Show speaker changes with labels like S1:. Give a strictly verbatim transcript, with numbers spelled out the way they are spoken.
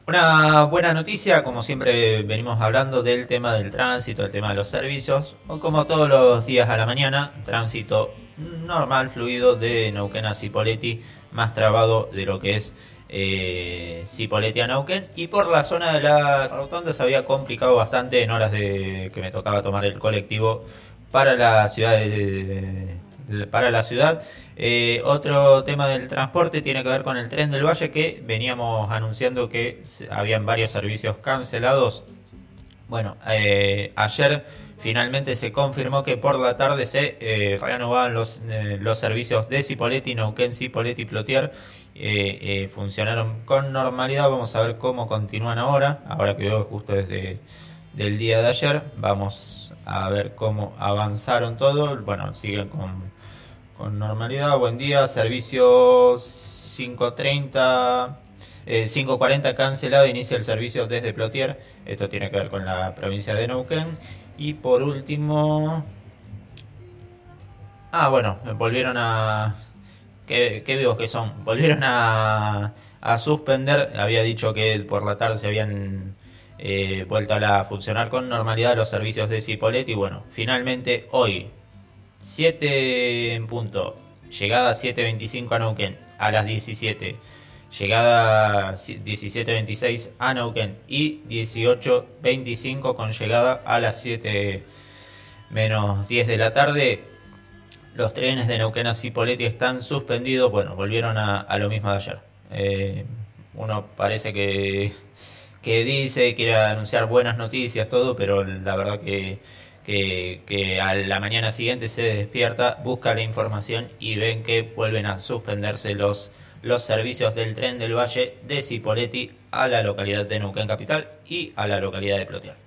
S1: Una buena noticia, como siempre venimos hablando del tema del tránsito, el tema de los servicios, o como todos los días a la mañana, tránsito normal, fluido de Neuquén a Cipolletti, más trabado de lo que es eh, Cipolletti a Neuquén, y por la zona de la rotonda se había complicado bastante en horas de que me tocaba tomar el colectivo para la ciudad de, de- para la ciudad. Eh, otro tema del transporte tiene que ver con el tren del Valle, que veníamos anunciando que se- habían varios servicios cancelados. Bueno, eh, ayer finalmente se confirmó que por la tarde se eh, reanudaban los, eh, los servicios de Cipolletti, Neuquén, Cipolletti y Plotier. Eh, eh, funcionaron con normalidad. Vamos a ver cómo continúan ahora. Ahora que veo justo desde del día de ayer, vamos a ver cómo avanzaron todo. Bueno, siguen con, con normalidad. Buen día, servicio cinco treinta. Eh, cinco cuarenta cancelado, inicia el servicio desde Plotier. Esto tiene que ver con la provincia de Neuquén. Y por último... Ah, bueno, volvieron a... Qué, qué vivos que son. Volvieron a, a suspender. Había dicho que por la tarde se habían eh, vuelto a, la, a funcionar con normalidad los servicios de Cipolletti. Y bueno, finalmente hoy, siete en punto. Llegada siete veinticinco a Neuquén a las diecisiete. Llegada diecisiete veintiséis a Neuquén y dieciocho veinticinco con llegada a las siete menos diez de la tarde. Los trenes de Neuquén a Cipolletti están suspendidos. Bueno, volvieron a, a lo mismo de ayer. Eh, uno parece que, que dice, quiere anunciar buenas noticias, todo, pero la verdad que, que, que a la mañana siguiente se despierta, busca la información y ven que vuelven a suspenderse los, los servicios del tren del Valle de Cipolletti a la localidad de Neuquén Capital y a la localidad de Plotier.